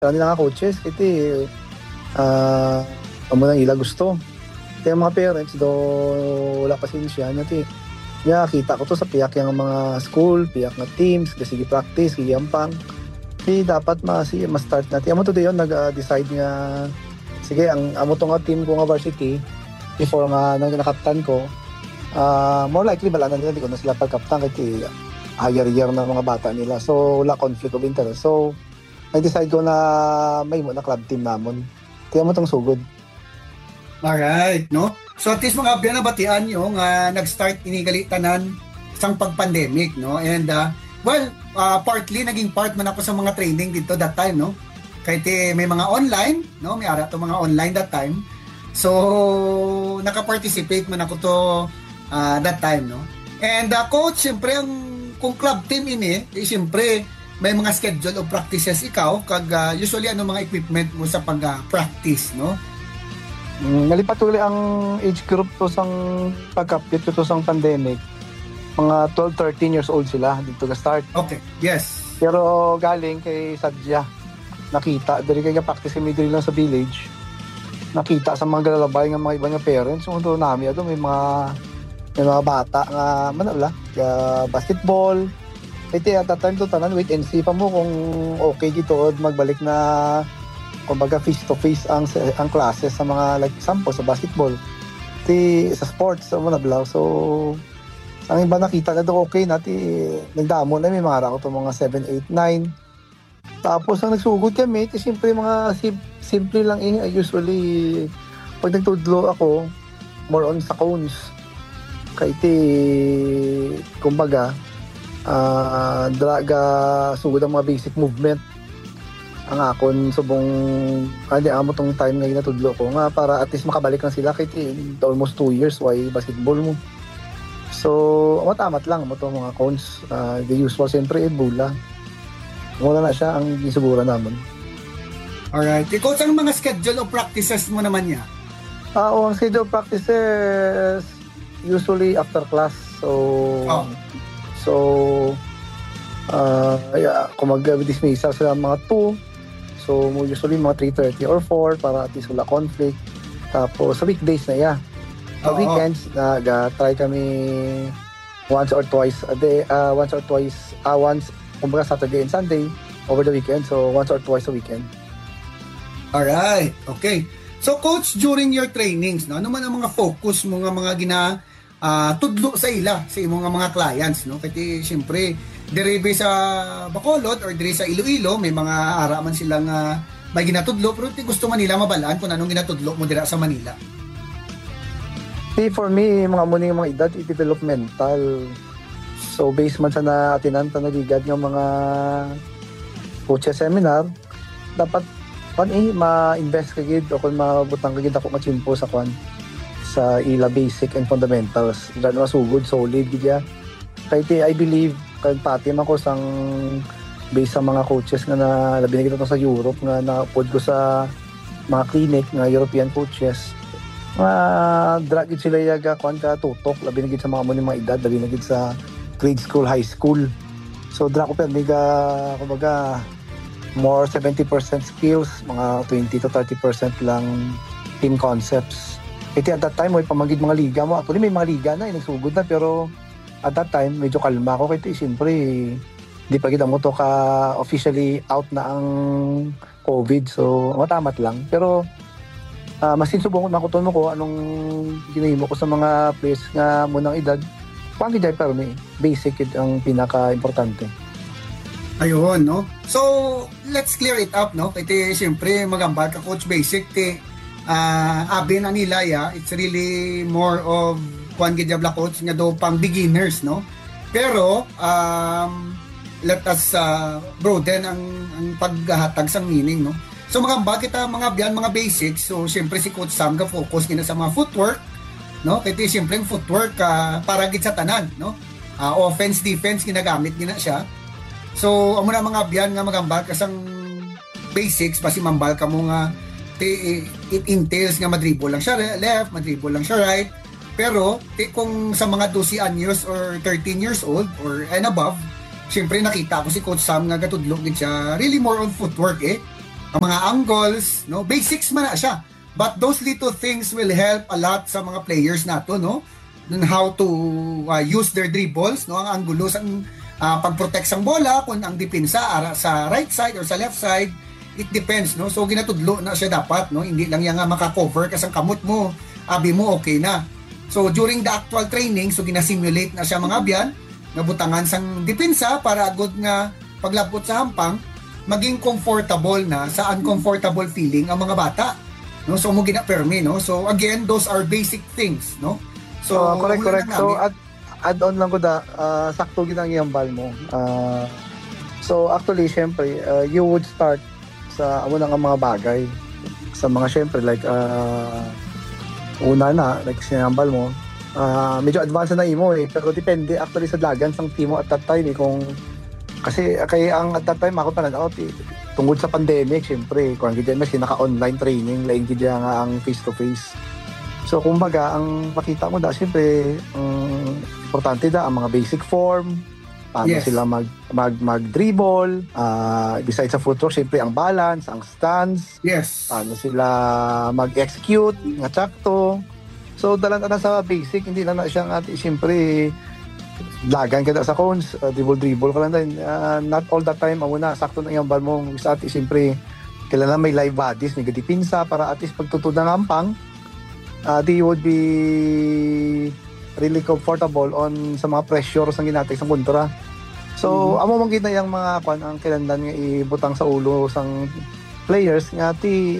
nila nga coaches, iti, amo nang ila gusto. Kaya mga parents, do wala pasensya, nati, ya, kita ko to sa piyak yung mga school, piyak na teams, sige practice, sige ampang. Di dapat ma-start natin. Amo to yun, nag-decide nga, sige, amo to nga team ko nga varsity, before nga nakaptan ko, more likely bala na nila, di ko na sila pagkaptan kasi higher year na mga bata nila. So, wala conflict of interest. So, nag-decide ko na may mo na club team namon. Kaya mo tong sugod. Alright, no? So, at least mga abyan na batian yung nag-start inigalitanan sang pag-pandemic, no? And, partly, naging part man ako sa mga training dito that time, no? Kahit may mga online, no? May ara to mga online that time. So, naka-participate man ako to that time, no? And, coach, siyempre, kung club team ini, siyempre, may mga schedule of practices ikaw, usually, ano mga equipment mo sa pag-practice, no? Nalipat ulit ang age group to sang pag-update to sang pandemic. Mga 12-13 years old sila dito ka start. Okay, yes. Pero galing kay Sadya, nakita, dali kay practice kami dili lang sa village. Nakita sa mga galalabay ng mga ibang parents, so namin may mga bata nga manala, basketball. Iti at that time to tanan, wait and see pa mo kung okay gito magbalik na kumbaga face-to-face ang classes sa mga like example sa basketball. Sa sports, sa manablaw. So, ang iba nakita na doon okay nati nagdamo na may mga rako to mga 7, 8, 9. Tapos ang nagsugod kami, siyempre mga simple lang usually pag nagtudlo ako more on sa cones. Kaya kumbaga draga sugod ang mga basic movement ang akon subong amo tong time nga natudlo ko nga para at least makabalik na sila kay almost 2 years why basketball mo. So, matamat lang mo to mga cones. The usual siyempre bula. Wala na siya ang isugura naman. Alright. Coach, ang mga schedule of practices mo naman niya? Ang schedule of practices usually after class. Kung mag-dismissal sila mga 2, so usually mga 3:30 or 4 para at least wala conflict. Tapos sa weekdays na sa weekends, try kami once or twice a day, once, kumbaga Saturday and Sunday over the weekend, so once or twice a weekend. Alright, okay. So coach, during your trainings, no, ano man ang mga focus mo nga mga tudlo sa ila sa imong mga clients, no? Kasi siyempre dire sa Bacolod or dire sa Iloilo may mga ara man silang may ginatudlo pero gusto man nila mabalaan kung anong ginatudlo mo dira sa Manila. For me, mga muna yung mga edad developmental. So based man sa naatinan naligad ng mga coaches seminar, dapat ma-invest kagid o kung mabutang kagid ako machimpo sa ila basic and fundamentals. Dahil masugod, solid gidya. Kaya I believe, kaya pati man ko sang based sa mga coaches nga labi na kita sa Europe nga na-upload ko sa mga clinic nga European coaches. Drag sila yaga ka tutok, labi na sa mga edad, labi na sa grade school, high school. So drag ko kumbaga more 70% skills, mga 20 to 30% lang team concepts. At that time, may pamagid mga liga mo. Actually, may mga liga na, nagsugod na. Pero at that time, medyo kalma ako. Kaya siyempre, di pa kita mo to officially out na ang COVID. So, matamat lang. Pero, mas sinsubungan ako mo ko anong ginahimo ko sa mga players nga munang edad. Pang gijay pero may basic ang pinaka-importante. Ayun, no? So, let's clear it up, no? Kaya siyempre, magambal ka, Coach Basic. Abi na nila, it's really more of Juan Gidiabla Coach nga do pang beginners, no? Pero, let us broaden ang paghahatag sa meaning, no? So, magambal kita mga biyan, mga basics. So, siyempre si Coach Sam focus kina sa mga footwork, no? Kaya siyempre yung footwork para gid sa tanan, no? Offense, defense, ginagamit gina siya. So, amo na mga biyan nga magambal kasang basics, pasi mambal ka mo nga it entails nga madribble lang siya left, madribble lang siya right. Pero, kung sa mga 12 anyos or 13 years old or and above, syempre nakita ko si Coach Sam nga gatudlog din siya really more on footwork ang mga angles, no? Basics man na siya. But those little things will help a lot sa mga players nato, no? On how to use their dribbles, no? Ang anggulo sa pag-protect sang bola, kung ang depensa sa right side or sa left side, it depends, no? So ginatudlo na siya dapat, no? Hindi lang yan nga maka-cover kasang kamot mo, abi mo okay na. So during the actual training, so gina-simulate na siya mga abyan, nabutangan sang depensa para good nga paglapot sa hampang, maging comfortable na sa uncomfortable feeling ang mga bata. No, so mo gina-permi, no? So again, those are basic things, no? So correct. So add-on lang ko sakto ginang iyambal mo. So actually, syempre, you would start sa unang mga bagay. Sa mga syempre, like, una na, like sinambal mo, medyo advance na imo eh. Pero depende actually sa lagan sang team mo at that time eh. Kasi ang at that time ako pananaw tungkol sa pandemic, syempre, kung hindi mas naka-online training, laing hindi nga ang face-to-face. So, kumbaga, ang makita mo syempre, importante ang mga basic form, paano sila mag-dribble, besides sa footwork, syempre, ang balance, ang stance, paano sila mag-execute, nga tsakto. So, dalan na sa basic, hindi lang na siyang syempre, lagan ka sa cones, dribble ka lang din. Not all the time, na, sakto na yung ball mo. Sa atin, siyempre, kailangan may live bodies, may gadipinsa, para at least pagtutod ng ampang, they would be really comfortable on sa mga pressure sa ginatay sa kontra. So, amo mong gina yung mga ang kailangan nga ibutang sa ulo sang players, nga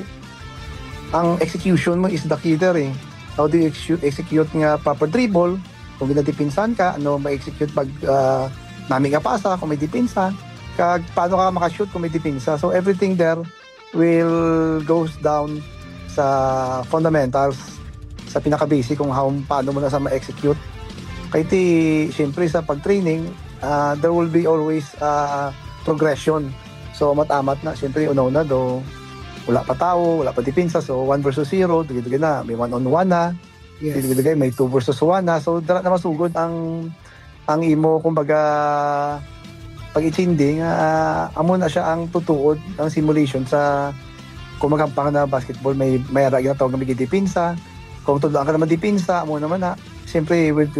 ang execution mo is the key there eh. How do you execute nga proper dribble? Kung ginadipinsan ka, ma-execute pag nami nga pasa, kung may dipinsa, paano ka makashoot kung may dipinsa. So everything there will goes down sa fundamentals, sa pinaka-basic kung paano mo na sa ma-execute. Kaya siyempre sa pag-training, there will be always progression. So matamat na, siyempre una-una wala pa tao, wala pa dipinsa, so 1 versus 0, dugay na, may 1-on-1 na. May 2 versus 1 na. So, dara na masugod ang imo, kumbaga, pag-itinding, amo na siya ang tutuod ng simulation sa kumagampang na basketball. May arag na tawag na may dipinsa. Kung tuduan ka naman dipinsa, amo naman na. Siyempre, it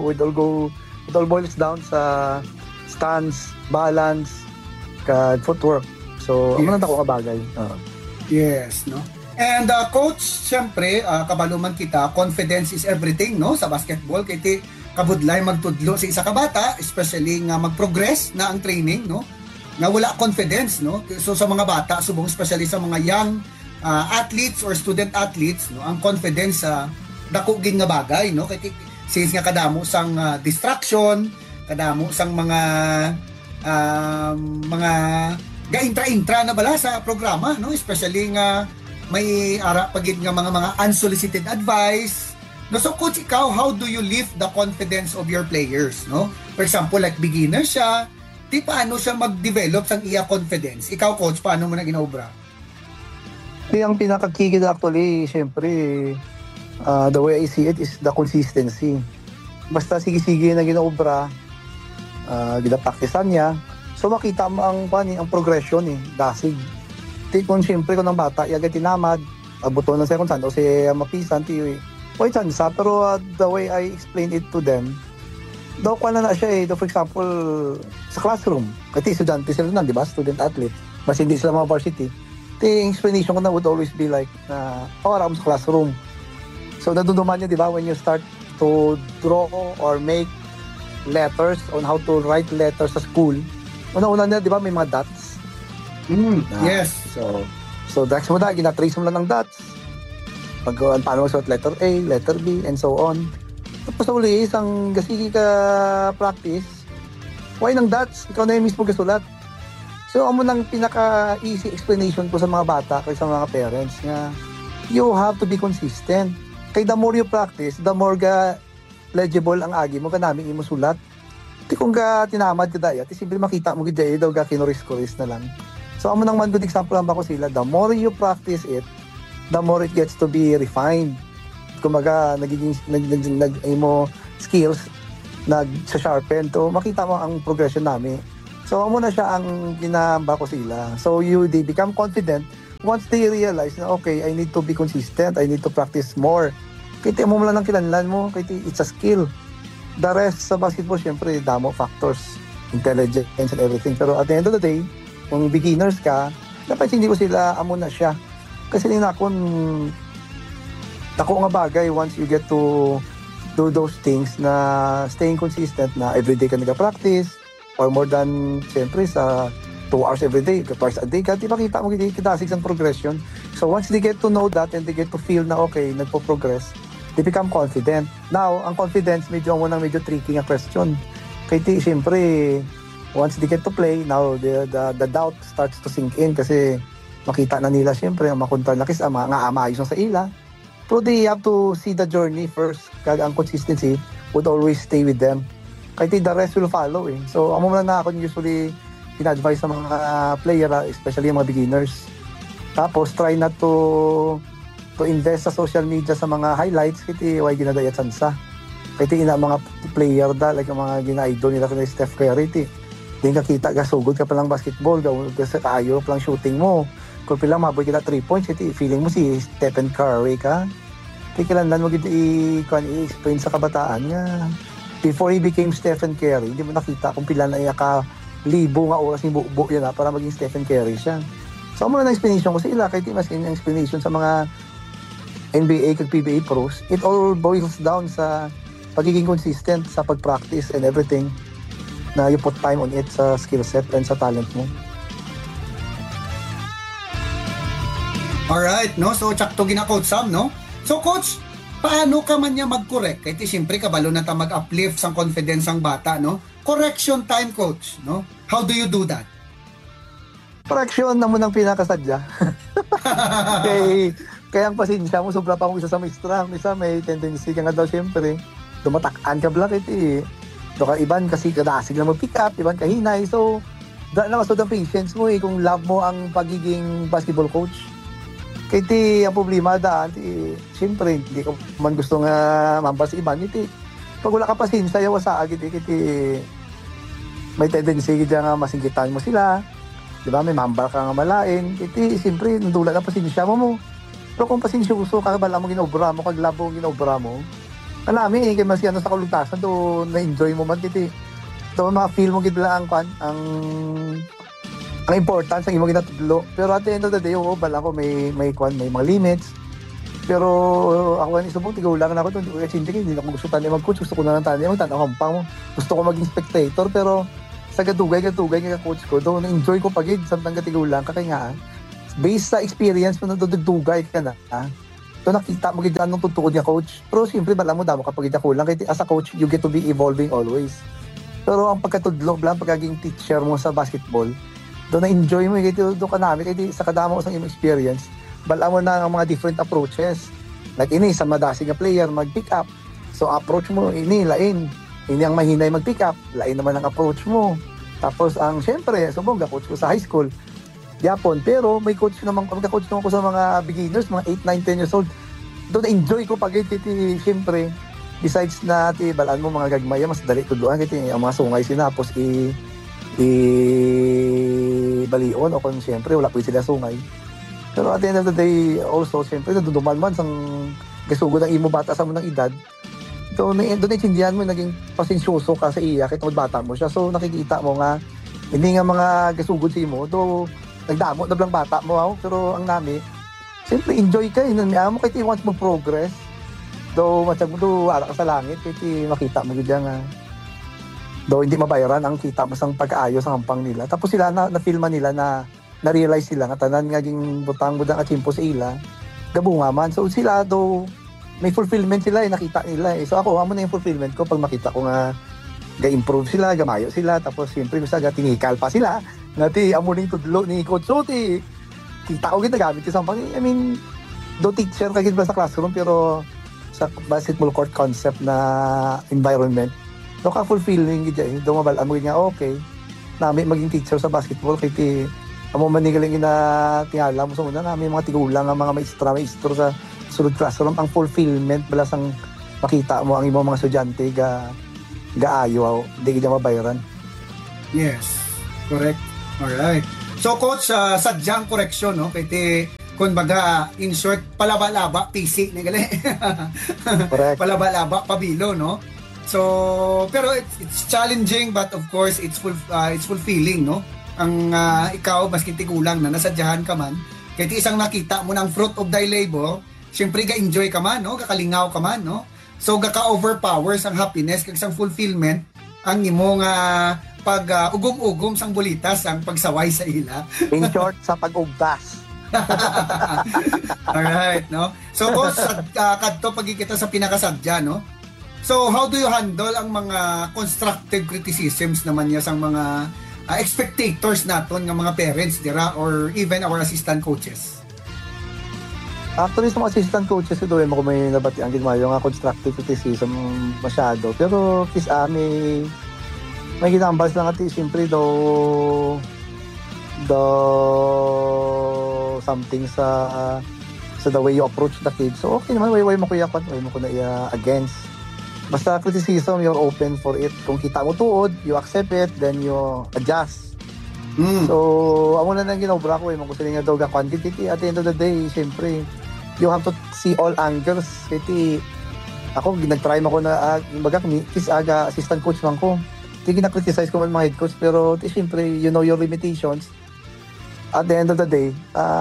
all boils down sa stance, balance, footwork. So, amo na ako kabagay. Yes, no? And coach, siyempre, kabaluman kita, confidence is everything, no? Sa basketball, kaya kabudlay magtudlo sa isa ka bata, especially nga mag-progress na ang training, no? Nga wala confidence, no? So sa mga bata, subong especially sa mga young athletes or student athletes, no? Ang confidence dako gid nga bagay, no? Kaya since nga kadamo sang distraction, kadamo sang mga ga-intra-intra na bala sa programa, no? Especially nga may pagid nga mga unsolicited advice. No, so coach, ikaw, how do you lift the confidence of your players, no? For example, like beginner siya, paano siya mag-develop sang iya confidence? Ikaw, coach, paano mo na ginaobra? Ang pinakakigid actually, syempre, the way I see it is the consistency. Basta sige-sige na ginaobra, ginapraktisan niya, so makita mo ang progression dasig. Kung siyempre kung ng bata, agad tinamad, buto ng second hand o si mapisan, wait sansa, pero the way I explain it to them, daw na siya for example, sa classroom, kasi estudyante sila na, di ba? Student athlete, mas hindi sila mga varsity. The explanation ko na would always be like, para sa classroom. So, nadunduman niya, di ba, when you start to draw or make letters on how to write letters sa school, una-una niya, di ba, may mga dots. Yes. So dots mo gina-trace mo lang ng dots. Paano mo suot letter A, letter B, and so on. Tapos uli, isang gasigi ka practice, why ng dots? Ikaw na yung mismo gasulat. So, amo nang pinaka-easy explanation ko sa mga bata kay sa mga parents nga, you have to be consistent. Kay the more you practice, the more legible ang agi mo kanami imo sulat. Kung tinamad ka daya, simple makita mo gid daw kinuris-kuris na lang. So, amo nang man good example lang ba ko sila, the more you practice it, the more it gets to be refined. Kumaga, imo skills, sa sharpen to, makita mo ang progression namin So amo na siya ang ginamba ko sila. So they become confident once they realize na okay, I need to be consistent, I need to practice more. Kaya mo lang ng kilanlan mo, kaya it's a skill. The rest sa basketball, syempre, damo factors, intelligence and everything. Pero at the end of the day, kung beginners ka, dapat hindi ko sila amo na siya. Kasi ako nga bagay once you get to do those things na staying consistent na everyday ka nag-practice or more than, siyempre, sa 2 hours everyday, twice a day, di makita mo kitasig ang progression. So once they get to know that and they get to feel na okay, nagpo-progress, they become confident. Now, ang confidence, medyo tricky nga question. Kaya siyempre, once they get to play, now the doubt starts to sink in kasi makita na nila siyempre ang makontrol na kis nga amayos sa ila. Pero they have to see the journey first. Kaya ang consistency would always stay with them. Kaya the rest will follow eh. So, amo lang na ako usually in-advise sa mga player, especially yung mga beginners. Tapos, try not to invest sa social media sa mga highlights kaya why ginadayat sansa. Kaya mga player like yung mga gina-idol nila kaya Steph Curry, di ka kita, gasugod ka palang basketball, kasi kaayo palang shooting mo. Kung pilang maboy kita 3 points, feeling mo si Stephen Curry ka. Kaya kailangan mo i-explain sa kabataan nga. Before he became Stephen Curry, hindi mo nakita kung pila na ka libo nga oras yung buo yan para maging Stephen Curry siya. So, mo na explanation ko sa ila, kaya mas yung explanation sa mga NBA kag PBA pros, it all boils down sa pagiging consistent sa pag-practice and everything na you put time on it sa skill set and sa talent mo. Alright, no? So, tsakto gina-coach Sam, no? So, coach, paano ka man niya mag-correct? Kahit siyempre, kabalo na ta mag-uplift sang confidence ang bata, no? Correction time, coach, no? How do you do that? Correction na mo ng pinakasadya. Kaya ang pasensya mo, sobra pa mo isa sa maestra. Isa may tendency ka nga daw siyempre. Dumatakaan ka blakit eh. Doon ka iban kasi kadasig na mag-pick up, iban ka hinay. So, dahil na masod ang patience mo eh. Kung love mo ang pagiging basketball coach. Kaya ang problema daan, siyempre, hindi ko man gusto nga mambal sa iban. Pag wala ka pasensya, yawa sa agit, may tendency ka nga masingkitan mo sila. Diba, may mambal ka nga malain. Siyempre, nandula na pasensya mo. Pero kung pasensyoso ka, bala mo ginobra mo, kag labo ginobra mo, kalami, kaya mas sa kalugtasan, to na-enjoy mo man, to ma-feel mo gitla ang importance ang imong ginatudlo. Pero at the end of the day, bala ko may mga limits. Pero ako ni subong tigaw lang ako doon, hindi ako gusto tani mag-coach, gusto ko na lang tani mag-tanaw kampang mo. Gusto ko maging spectator, pero sa gadugay nga coach ko, doon na-enjoy ko pagid samtang gatigaw lang kaya nga. Based sa experience mo na dudugay ka na, so nakita mo gid anong tutukod nga coach. Pero siyempre bala mo damo kapag ako lang kay as a coach you get to be evolving always. Pero ang pagkatudlo blang pagiging teacher mo sa basketball, do na enjoy mo kay do ka namin kay sa kadamo sa imong experience. Bala mo na ang mga different approaches. Like ini sa madasig nga player mag-pick up. So approach mo ini lain. Ini ang mahinay mag-pick up, lain naman ang approach mo. Tapos ang siyempre subong coach ko sa high school. Yapon, pero may coach naman, coach naman ko sa mga beginners, mga 8, 9, 10 years old. Doon na-enjoy ko pag siyempre, besides na balaan mo mga gagmaya, mas dali tudloan, ang mga sungay sinapos balion o kung siyempre, wala po sila sungay. Pero at the end of the day, also, siyempre, naduduman man sang gasugod ng imo bata sa mo ng edad. Doon na-intindihan mo, naging pasensyoso ka sa iya, kahit bata mo siya. So, nakikita mo nga, hindi nga mga gasugod sa imo, do nagdamo na blang bata mo, pero ang nami, siyempre enjoy ka, mo kahit once mo progress, do matyag mo do wala ka sa langit, kahit makita mo gudya nga, do hindi mabayaran ang kita mo sang pag-aayos ang hampang nila. Tapos sila na-filman nila na-realize sila nga tanan nga ging butang-budang at simpo sa ila, gabunga man. So sila do may fulfillment sila nakita nila So ako, amo na yung fulfillment ko pag makita ko nga ga-improve sila, gamayo sila, tapos siyempre gusto tinikal pa sila. Nati amo ning tudlo ni Coach Soti. Kita ko ginagamit ko sa I mean, do teacher ka gid ba sa classroom pero sa basketball court concept na environment. Do ka fulfilling gid ay do mabal amo nga okay. Nami maging teacher sa basketball kay amo man ni galing na tingala mo sa una nami mga tigulang nga mga maestro sa sulod classroom ang fulfillment bala sang makita mo ang imong mga estudyante gaayo di gid mabayaran. Yes. Correct. Alright. So coach, sadyang correction, no? Kaya kung baga, in short, palaba-laba, PC, ni gali. Correct. Palaba-laba, pabilo, no? So, pero it's challenging, but of course, it's fulfilling, no? Ang ikaw, maski tigulang na nasadyahan ka man, kaya isang nakita mo ng fruit of thy labor, syempre ga-enjoy ka man, no? Kakalingaw ka man, no? So, gaka-overpowers ang happiness, kag isang fulfillment, ang imong pag ugom-ugom sang bulitas ang pagsaway sa ila. In short, sa pag-ugdas. Alright, no? So, kung kadto pagkikita sa pinakasadya, no? So, how do you handle ang mga constructive criticisms naman niya sang mga spectators naton ng mga parents, dira, or even our assistant coaches? Actually, sa mga assistant coaches, ito mo kung may nabati ang ginawa yung constructive criticism masyado. Pero, may ginambals lang ati, siyempre daw something sa the way you approach the kids. So, okay naman, way mo kuya, way mo ko na against. Basta criticism, you're open for it. Kung kita mo tuod, you accept it, then you adjust. So, amo na nang ginobra ko, gusto nga daw ga quantity. At the end of the day, siyempre, you have to see all angles. Kasi, ako, nag-try mo ko na, aga assistant coach man ko. Hindi na-criticize ko man mga head coach, pero siyempre, you know your limitations. At the end of the day,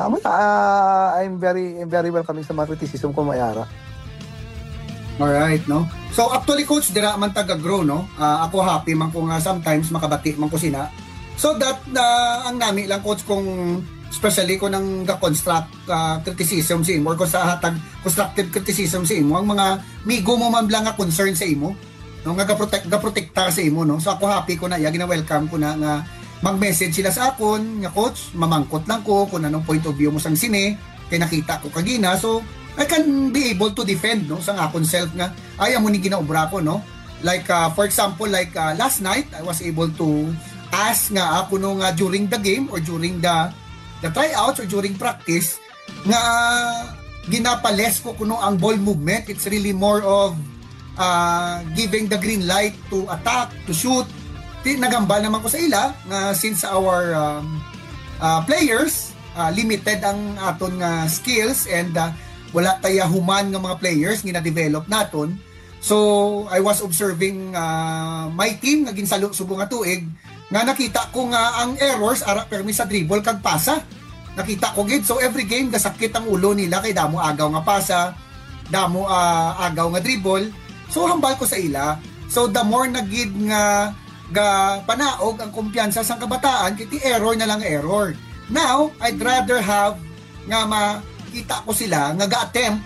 I'm very welcoming sa mga criticism ko mayara. Alright, no? So, actually, coach, dira man taga-grow, no? Ako happy man ko nga sometimes makabati man ko sina. So, that, ang nami lang, coach, kung especially ko nang ga-construct criticism sa imo or kung sa hatag constructive criticism sa imo, ang mga migo mo man lang nga concern sa imo, no? Nga ga-protekta sa imo, no? So, ako happy ko na, gina-welcome ko na nga mag-message sila sa akon, nga coach, mamangkot lang ko kung anong point of view mo sang sine, kay nakita ko kagina. So, I can be able to defend, no, sa akon self nga ayaw mo ni ginaobra ko, no, like for example, like last night I was able to ask nga ako no nga during the game or during the tryouts or during practice nga ginapales ko kuno ang ball movement. It's really more of giving the green light to attack, to shoot. Nagambal naman ko sa ila nga since our players limited ang aton nga skills and wala tayo human ng mga players nga na-develop naton. So, I was observing my team, naging subong nga tuig, nga nakita ko nga ang errors, ara permi sa dribble kag pasa. Nakita ko gid. So, every game, gasakit ang ulo nila kay damo agaw nga pasa, damo agaw nga dribble. So, hambal ko sa ila. So, the more nagid nga panaog ang kumpiyansa sa kabataan, kiti error na lang error. Now, I'd rather have nga kita ko sila nga ga-attempt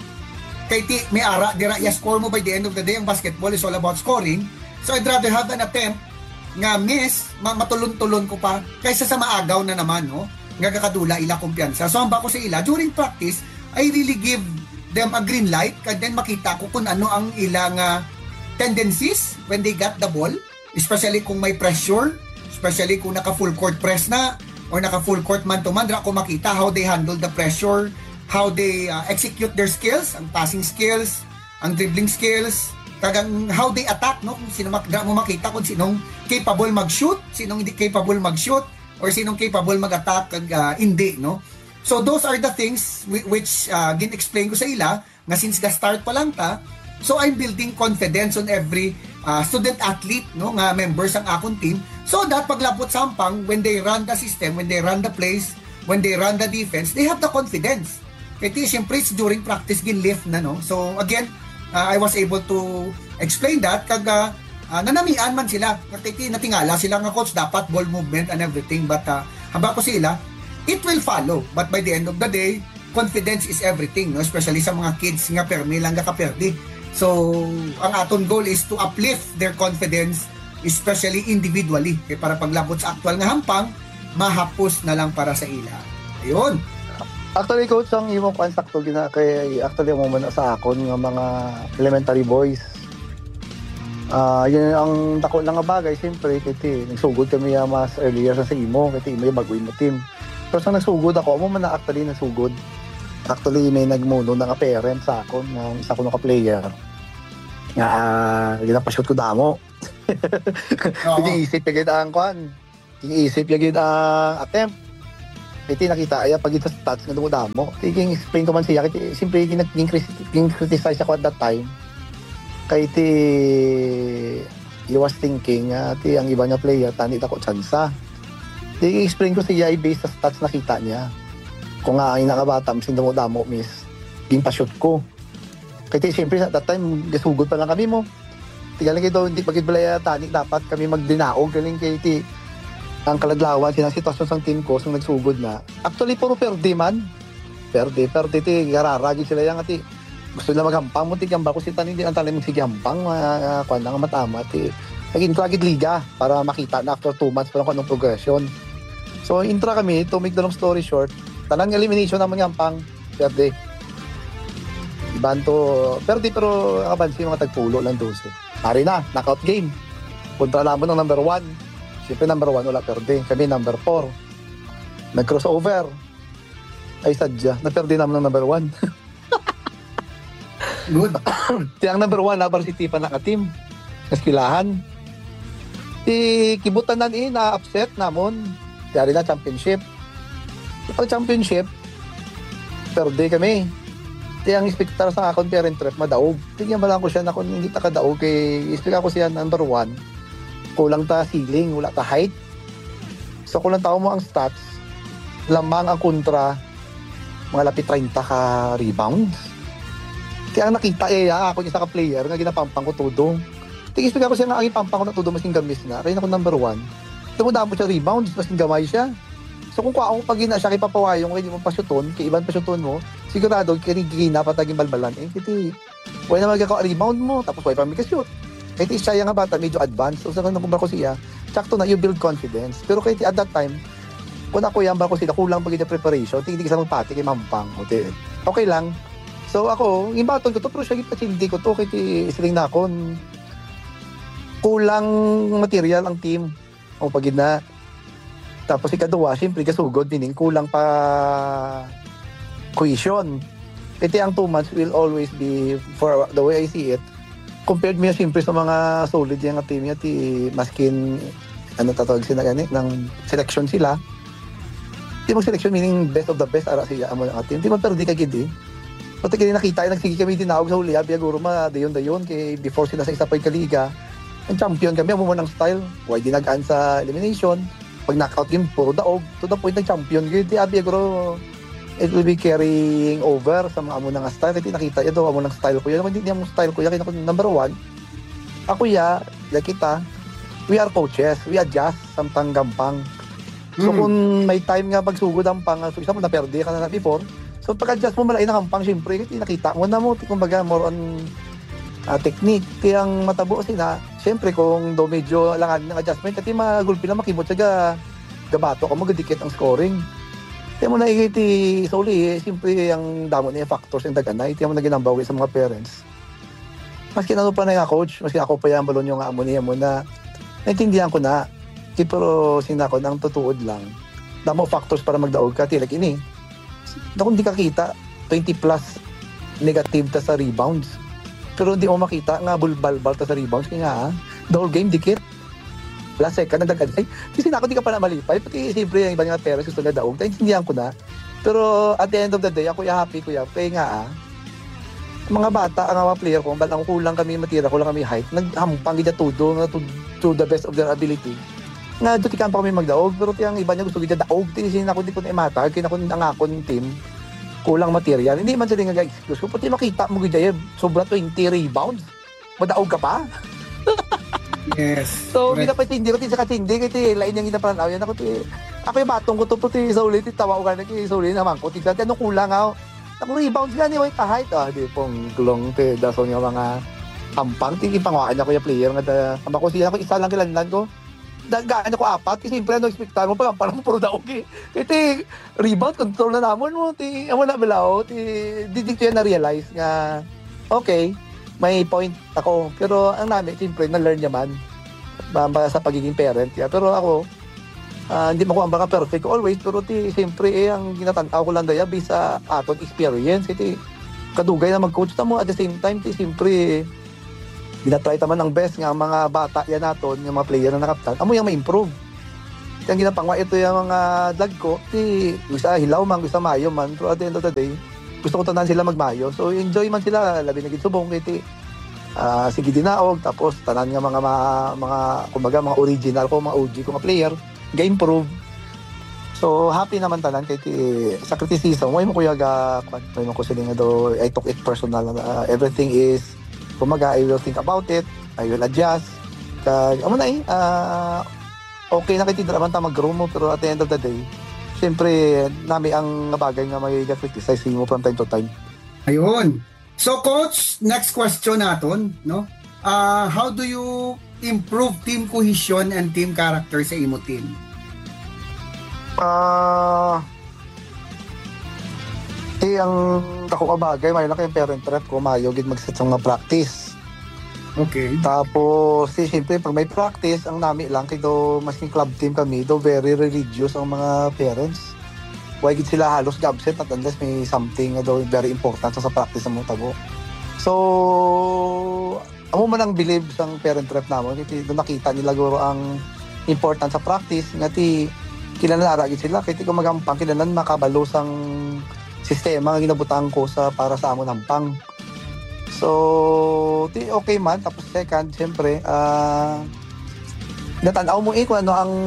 kay may ara dira score mo by the end of the day. Ang basketball is all about scoring. So I'd rather have an attempt nga miss, matulon-tulon ko pa kaysa sa maagaw na naman, no, nga kakadula ila kumpiyansa. So hamba ko sa ila during practice, I really give them a green light and then makita ko kung ano ang ilang tendencies when they got the ball, especially kung may pressure, especially kung naka full court press na or naka full court man to man, dra ko makita how they handle the pressure, how they execute their skills, ang passing skills, ang dribbling skills, kagang how they attack, no? Kung sino mo makita kung sinong capable mag-shoot, sinong hindi capable mag-shoot, or sinong capable mag-attack kag hindi, no? So those are the things which gin-explain ko sa ila nga since ga-start pa lang ta. So I'm building confidence on every student athlete, no, nga members ang akong team, so that paglapot sampang, when they run the system, when they run the plays, when they run the defense, they have the confidence. Kaya siyempre during practice gin-lift na, no. So again, I was able to explain that kag nanamian man sila. Kaya natingala sila nga coach dapat ball movement and everything, but haba ko sila, it will follow. But by the end of the day, confidence is everything, no, especially sa mga kids nga permi lang kaperdi. So, ang aton goal is to uplift their confidence, especially individually. Kaya para paglabot sa actual nga hampang, mahapos na lang para sa ila. Ayun. Actually, coach, ang imo kontakto kay actually mo man sa akon nga mga elementary boys. Yun ang dako lang nga bagay, siyempre, kasi nagsugod kami mas earlier sa imo, kasi imo yung baguhin mo team. Pero sa nagsugod ako, mo man na actually nasugod. Actually, may nagmuno na nga parent sa akon, ng isa ko nung ka-player. Nga, ginapashoot ko damo. Hindi isip na kita ang kwan. Iisip yagid ang attempt. Iti nakita ay pag ito stats nga dumudamo. King explain ko man siya kiti simple king criticize ako at that time. Kay ti he was thinking ti ang iba nga player tani ako tsansa. King explain ko siya based sa stats nakita niya. Kung nga ang nakabata sin dumudamo miss ging pa-shoot ko. Kay ti siyempre at that time gasugod pa lang kami mo. Tigaling ito hindi pagkitbalaya tani dapat kami magdinaog galing kay ti ang kaladlawan sinang sitwasyon sang team ko sang nagsugod na. Actually puro perde man. Perde ti gararagi sila yang ati. Gusto nila maghampang mo ti gamba ko si tanin din ang talim sige hampang kuan nga matama ti. Naging tragid liga para makita na after 2 months pa lang anong progression. So intra kami to make the long story short. Talang elimination naman hampang perde. Iban to perde pero akabansi mga tagpulo lang 12. Ari na, knockout game. Kontra lamon ng number 1. Siyempre number 1 wala perde. Kami number 4. Nag-crossover. Ay sadya, naperde naman ng number 1. Good. Tiyang number 1 na si Tipa naka-team. Naskilahan. Ti kibutan na na-upset namon. Tiyari na championship. Pag championship, perde kami. Tiyang ispektar sa akong parent trip madaog. Tingnan ba lang ko siya na kung hindi ta kadaog kay ispek ako siya number 1. Kulang ta ceiling, wala ta height. So kulang tao mo ang stats, lamang ang kontra, mga lapit 30 ka rebounds. Kaya ang nakita ako isa ka player nga ginapampang ko todo. Tingis ko siya nga ang ipampang ko na todo masing gamis na. Kaya ako number 1. Tumudaan po siya rebounds, masing gamay siya. So kung ako pag gina siya kay papawayong kay di mo pasyuton, kay iban pasyuton mo, sigurado kinigina pataging balbalan. Kiti, wala na magkaka-rebound mo, tapos wala pa may ka-shoot. Kahit siya nga bata, medyo advanced. So, sa nakumpara ko siya, sakto na, you build confidence. Pero kahit at that time, kung ako yan ba ko sila, kulang pag yung preparation, hindi ka sa magpati kay Mampang. Okay lang. So, ako, yung baton ko to, pero siya ipatindi ko to, kahit isiling na ako, kulang material ang team. O pag na. Tapos ikaduwa, siyempre, kasugod, meaning kulang pa cohesion. Kasi ang 2 months will always be, for the way I see it, compared mo siyempre sa mga solid yung team niya, maskin, tatawag sila yan ng selection sila. Di mo selection, meaning best of the best, ara siya amo ng team. Di mo pero di kagid Pati kaya nakita, nagsige kami tinawag sa huli, biya guro dayon, kay before sila sa isa pa yung kaliga, ang champion kami, amo mo ng style, why dinagaan sa elimination, pag knockout game, puro daog, to the point ng champion, kaya di biya guro, it will be carrying over sa mga amo ng style. Kasi nakita ito, amo ng style ko yan. Kung hindi niya mong style ko yan, kaya number 1, ako kita, we are coaches, we adjust samtang gampang. So kung may time nga pagsugod ang pang, so isa mo na-perde ka na before, so pag-adjust mo malaki na gampang, syempre, kasi nakita mo na mo, kumbaga more on technique. Kaya ang matabo sila, syempre kung do medyo langan ng adjustment, kasi magulpi na makibot siya gabato, kung magadikit ang scoring. Kaya mo nakikiti sa uli, siyempre ang damo niya factors yung daganay. Kaya mo na ginambawi sa mga parents. Maski ano pa na yung coach, maski ako pa yung balon yung amo niya mo na naintindihan ko na. Pero sinako nang tutuod lang. Damo factors para magdaog ka, tilak ini. Kung di ka kita, 20 plus negative ta sa rebounds. Pero hindi mo makita nga bulbalbal ta sa rebounds. Kaya nga, the whole game dikit. Last second, nagdaganay. Kasi ako di ka pa na malipay. Pati siyempre yung iba nga parents gusto na daog. Naintindihan ko na. Pero at the end of the day, ako yung happy ko yan. Kaya nga mga bata, ang mga player ko, ba't ang kulang kami matira, kulang kami height, naghampang gita todo to the best of their ability. Nga doon tikan pa kami magdaog. Pero tiyang iba niya gusto gita daog. Tinisin ako di ko na imatag. Kaya ako ang akon team. Kulang material. Hindi man sila nga excuse ko. Pati makita mo gita sobra 20 rebounds. Madaog ka pa. Yes. So, hindi ko sa katindi kasi lain yung ginaparanaw yan. Ako yung batong ko to puti sa ulit. Tawa ko ka na sa ulit naman ko. Tignan, anong kulang ako? Ako rebounds nga ni White height. Di pong glong te. Daso niya mga hampang. Tingin pangwakan ako yung player. Ama ko siya ako isa lang kilanlan ko. Dagaan ako 4. Kasi siyempre ano expectan mo pa. Parang puro daog eh. Kasi rebound control na naman mo. Amo na bilao. Didik ko yan na-realize nga okay. May point ako. Pero ang namin, siyempre, na-learn naman sa pagiging parent. Yeah. Pero ako, hindi mo ko ang baka perfect always. Pero siyempre, ang ginatanaw ko lang daya based sa aton experience. Kasi kadugay na mag-coach na mo. At the same time, siyempre, ginatry naman ang best nga mga bata yan naton, yung mga player na nakaptan. Amo yung ma-improve. Kaya ginapangwa ito yung mga vlog ko, gusto hilaw man, gusto mayo man, pero at the end of the day, gusto ko tanan sila magmayo. So enjoy man sila, labi na ginsubong, kaya sige dinaog, tapos tanan nga mga kumbaga mga original ko, mga OG ko mga player, ga-improve. So happy naman tanan kay sa criticism, mo kuya ga mo ko sila nga do, I took it personal. Everything is kumbaga I will think about it, I will adjust. Kag amo na okay na kay naman ta mag-grow mo, pero at the end of the day, siyempre nami ang bagay nga may criticize mo from time to time. Ayun. So coach, next question naton, no? How do you improve team cohesion and team character sa imo team? Ang tako ka bagay, may na kayong parent rep ko, mayo gid mag-set nga practice. Okay. Tapos, siyempre, pag may practice, ang nami lang, kaya masking club team kami, very religious ang mga parents. Why gid sila halos absent at unless may something very important sa practice ng mga tabo. So, amo man ang believe sang parent rep namon, kaya doon nakita nila guro ang important sa practice, ngati kinanara gid sila, kaya kung magampang kinanan makabalo sang sistema nga ginabutang ko para sa amon hampang. So, okay man. Tapos second, siyempre, natanaw mo kung ano ang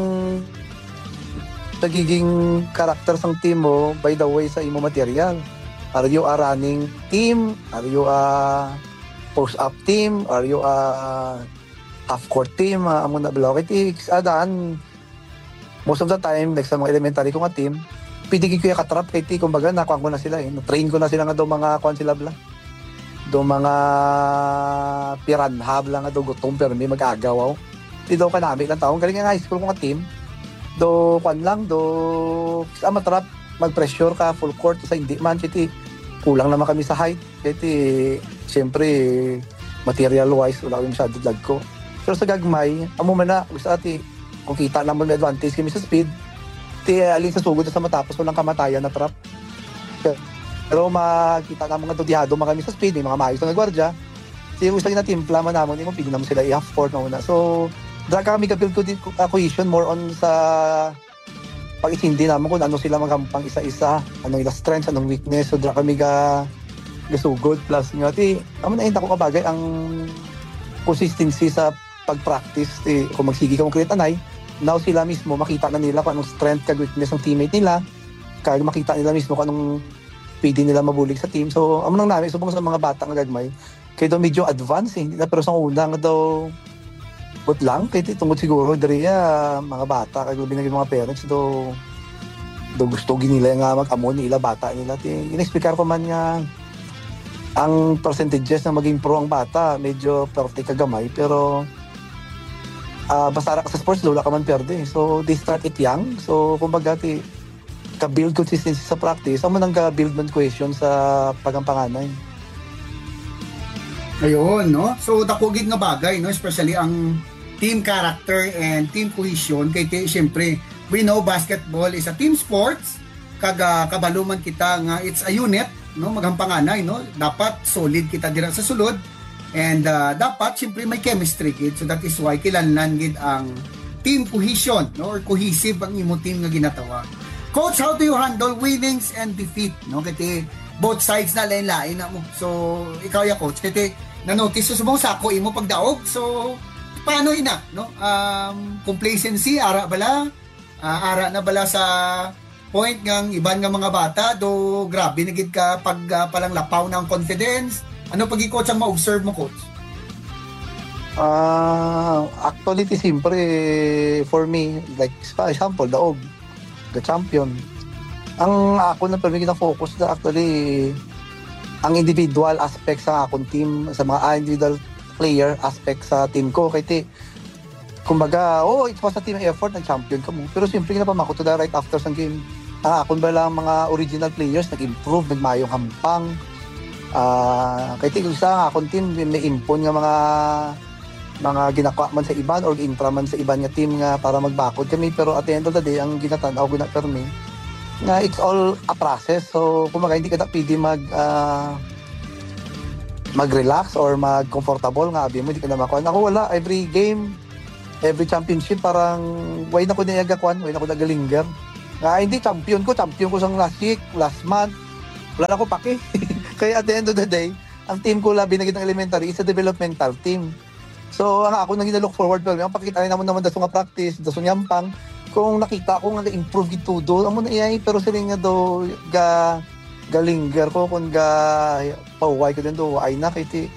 nagiging karakter ng team mo by the way sa imo material. Are you a running team? Are you a post-up team? Are you a half-court team? Amo na block it. Adaan, most of the time, like sa mga elementary ko nga team, pidigin ko yung katrap kay kumbaga, nakuha ko na sila na-train ko na sila nga daw mga kuhan sila bla. Do mga piranhab lang do gutom pero may mag-agaw. Di daw kanami lang taong galing nga high school ko nga team. Do kwan lang do sa matrap mag-pressure ka full court sa hindi man kiti kulang naman kami sa height. Kiti siyempre material wise wala kami masyado lag ko. Pero sa gagmay amo man na gusto ati kung kita naman may advantage kami sa speed. Ti alin sa sugod sa matapos walang kamatayan na trap. Pero makita na mga dodihado kami sa speed, may mga maayos na gwardya. Kasi yung gusto na timpla man naman, hindi mo pigin naman sila i-half court na una. So, draga kami ka-build cohesion more on sa pag-isindi naman kung ano sila magampang isa-isa, anong ila strengths, anong weakness. So, draga kami gasugod. Plus, nga, naman nahinta ko kabagay ang consistency sa pag-practice. Kung magsigi ka mong create anay, now sila mismo makita na nila kung anong strength, kag-weakness ng teammate nila. Kaya makita nila mismo kung anong pwede nila mabulig sa team. So, amo nang namin, subong sa mga bata nga gagmay, kaya daw medyo advance hindi na, pero sa una nga daw, but lang, kaya tungkol siguro, dariya, mga bata, kaya binagin mga parents, daw gusto ginila nga mag-amon nila, bata nila. In-explicar pa man nga, ang percentages na maging pro ang bata, medyo perte kagamay, pero basta ka sa sports, wala ka man perde. So, they start it young. So, kumbaga, ka-build consistency sa practice, amo nang ka-build man question sa pagampanganay. Ayun, no? So, dakugid nga bagay, no? Especially ang team character and team cohesion. Kaya siyempre, we know basketball is a team sports. Kabaluman kita nga it's a unit, no? Magampanganay, no? Dapat solid kita dira sa sulod. And dapat, siyempre, may chemistry, kid. So, that is why kilanlan gid ang team cohesion, no? Or cohesive ang imo team nga ginatawa. Coach, how do you handle winnings and defeat? No, kasi both sides na lain-lain na mo. So, ikaw ya coach, kasi na-notice so mong sako imo pagdaog. So, paano ina, no? Complacency ara bala? Ara na bala sa point ngang iban nga mga bata do grabe na gid ka pag palang lapaw ng confidence. Ano pag i-coach ang ma-observe mo, coach? Actually, siyempre for me, like for example, daog the champion. Ang ako na permi focus na actually ang individual aspect sa akong team, sa mga individual player aspect sa team ko. Kaya kumbaga, it was a team effort ng champion ka mo. Pero siyempre kinapamako to the right after sa game. Akon ba lang mga original players nag-improve, nagmayong hampang. Kaya kung sa akong team may impon nga mga ginakwa man sa iban or intra man sa iban nga team nga para magbakod kami, pero at the end of the day ang ginatanaw ginapermi nga it's all a process. So kumaga hindi ka na pwede mag-relax or mag-comfortable nga abi mo hindi ka na makuha. Ako wala, every game every championship parang way na ko niagakwan, way na ko nagalingger. Nga hindi champion ko sang last week, last month. Wala na ko pake. Kaya at the end of the day, ang team ko labi na ng elementary is a developmental team. So ang ako nang look forward pero ang pakita naman daso nga practice, daso yampang kung nakita ko nga improve gito do amo na iyay pero sila nga do galingger ko kung pauway ko din do ay na kiti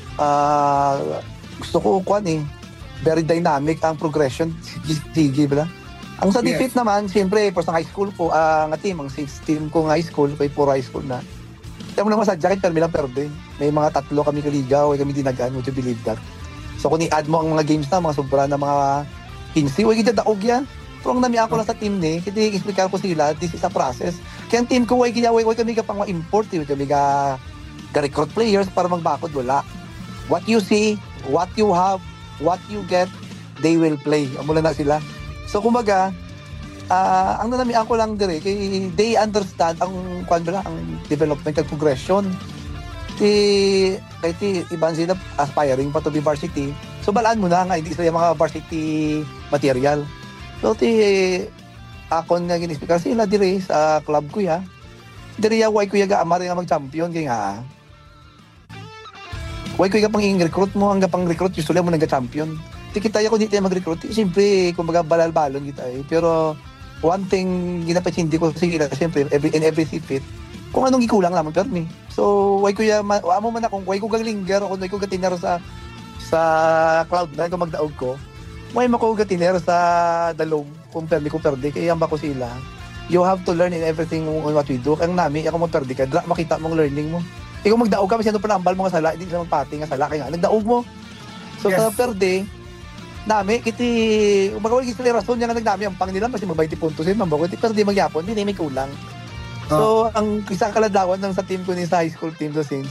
gusto ko kwan very dynamic ang progression sige bala. Ang sa defeat naman siyempre for sa high school ko nga team ang sixth team ko nga high school kay puro high school na tamo naman sa jacket pero milang perde may mga tatlo kami kaligaw kami dinagaan would you believe that so kung i-add mo ang mga games na mga sobra na mga 15 way gid daog yan pero ang nami ako lang sa team ni kiti explain ko sila this is a process kaya ang team ko way kami ka pang import kami ga recruit players para magbakod wala what you see what you have what you get they will play amo na sila so kumbaga ang nanamian ko lang dire kay they understand ang ang developmental progression ti iban sila aspiring pa to be varsity so balaan mo na nga hindi sila mga varsity material so ako nga ginispikar sila dire sa club ko ya dire ya way ko ya amar nga mag-champion kay nga way ko ya pang recruit mo ang pang recruit usually mo nag-champion ti kita ya ko dito mag-recruit siyempre kumbaga balal-balon kita pero one thing ginapatindi ko sila siyempre in every fit kung anong ikulang naman permi so way ko ya amo man akong way ko gaglinger ako way ko gatinero sa Cloud9 kung magdaog ko may makugatinero sa dalong kung permi ko perde kaya ba ko sila you have to learn in everything on what we do ang nami ako mo perde ka makita mong learning mo ikaw magdaog ka masyado panambal mo nga sala hindi sila magpati nga sala kaya nga nagdaog mo so yes. Sa perde nami kiti magawag sila rason nga nagdami ang pang nila kasi mag 20 puntos yun mambago perde magyapon hindi may kulang so ang isang kaladawan ng sa team ko ni sa high school team so since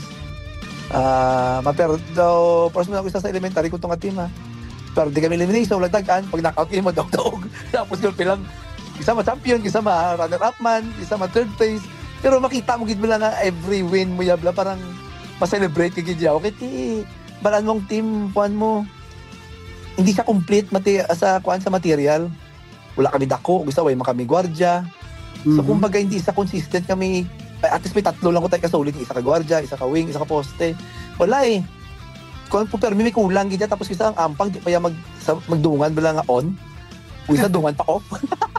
maperdo personal ako sa elementary ko tong team pero di kami elimination wala tagaan pag knockout game mo daog tapos yung pilang isa ma champion isa ma runner up man isa ma third place pero makita mo gid mo lang every win mo yabla parang ma-celebrate ka gid yaw kiti balan mong team puan mo hindi siya complete sa kuan sa material wala kami dako gusto way makami gwardiya so kumbaga hindi isa consistent kami at least may tatlo lang ko tayo kasulit isa ka gwardiya isa ka wing isa ka poste wala kung po permi may kulang gid tapos isa ang ampang di pa ya magdungan bala nga on isa dungan pa off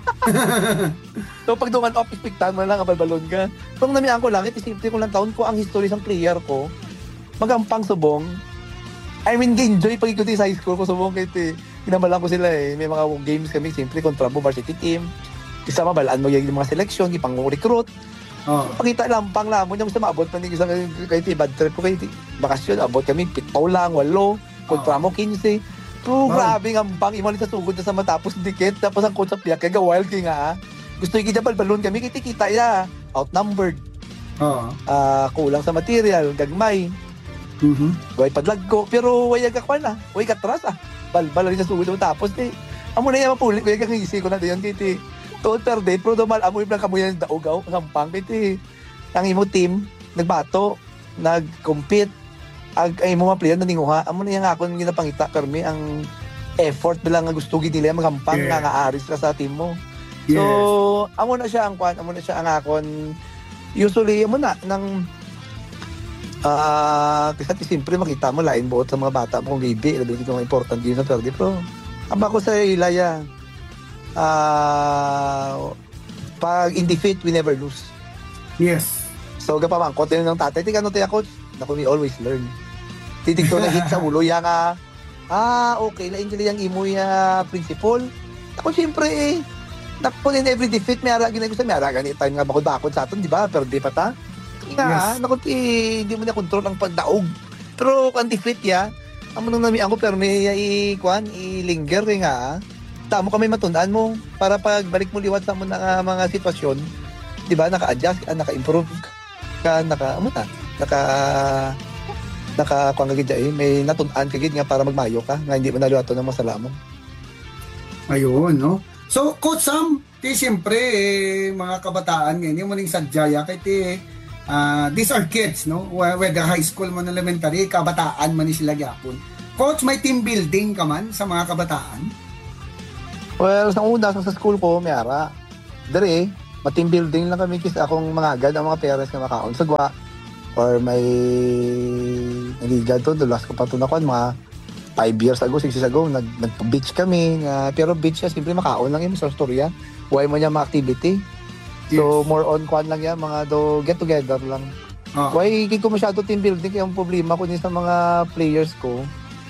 so pag dungan off ispektan mo lang balbalon ka kung namian ko lang ipisipte ko lang taon ko ang history ng player ko magampang subong I mean enjoy pag ikuti sa high school ko subong kay kinamalan ko sila may mga games kami simple kontra varsity team isa mabalaan mo yung mga selection ipang recruit pakita lang pang lamon yung sa maabot man isang kay bad trip ko kay bakasyon abot kami pitpaw lang 8 kontra mo 15 pero grabe nga pang imo sa sugod na sa matapos dikit tapos ang coach sa piyak kay wild kay nga gusto ikita balon kami kita ya outnumbered kulang sa material gagmay way padlag ko pero way ka kwan way katras balbal rin sa sugod tapos amo na yan mapuli ko yung ngisi ko na diyan kay total per day, pero dumal amoy lang kamuyan ng daugaw, sampang, kiti. Ang imo team, nagbato, nag-compete, ay mo mga player na ninguha, amo na yung akon ginapangita, permi, ang effort bilang nga gusto nila, magampang, nga aaris ka sa team mo. So, amo na siya ang akon, usually, amo na, kasi siyempre makita mo, lain buot sa mga bata mo, kung gabi, labi ito mga important din na perdi, pero, aba ko sa Ilaya, pag in defeat we never lose. Yes. So gapamang kote ng tatay tika no tayo coach naku we always learn titigto na hit sa ulo ya nga okay lain dili yang imo ya principle ako syempre naku in every defeat may ara ginay ko sa may ara ganit time nga bakod sa aton di ba pero di pa ta nga naku hindi mo na control ang pagdaog pero ang defeat ya amo nang nami ako pero may i-linger nga tamo kami matundaan mo para pagbalik mo liwat sa mga sitwasyon, 'di ba? Naka-adjust ka, naka-improve ka, kuan gid may natundaan ka gid nga para magmayo ka, nga hindi mo naluwato ng masala mo. Ayun, no? So, Coach Sam, siyempre mga kabataan ngayon, mo ning sadyaya kay these are kids, no? Whether high school man elementary, kabataan man ni sila gyapon. Coach, may team building ka man sa mga kabataan? Well, sa una, sa school ko, may ara. Dere, ma-team building lang kami kasi akong mga agad ang mga parents nga makaon sa gwa. Or may naligad to, dulas ko pa to na kwan, mga 5 years ago, 6 years ago, nag-beach kami. Pero beach siya, simple makaon lang yun sa storya. Huwag mo niya mga activity. So, more on kwan lang yan, mga do get together lang. Why hindi ko masyado team building kaya ang problema ko din sa mga players ko.